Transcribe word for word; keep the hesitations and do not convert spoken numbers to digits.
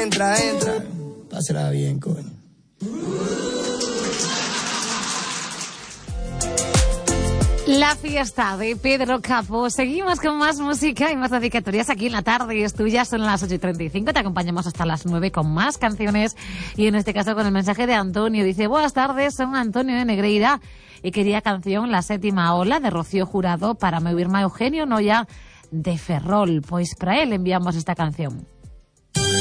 entra, entra. Pásala bien, coño. La fiesta de Pedro Capó. Seguimos con más música y más dedicatorias aquí en la tarde. Es tuya, son las ocho y treinta y cinco. Te acompañamos hasta las nueve con más canciones. Y en este caso con el mensaje de Antonio. Dice, buenas tardes, son Antonio de Negreira. Y quería canción La Séptima Ola de Rocío Jurado para meu irmán Eugenio Noia de Ferrol. Pois para él enviamos esta canción.